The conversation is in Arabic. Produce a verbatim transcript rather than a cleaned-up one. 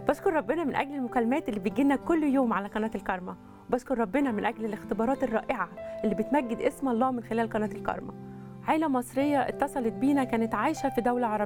بشكر ربنا من أجل المكالمات اللي بتجيلنا كل يوم على قناة الكارما، وبشكر ربنا من أجل الاختبارات الرائعة اللي بتمجد اسم الله من خلال قناة الكارما. عائلة مصرية اتصلت بينا كانت عايشة في دولة عربية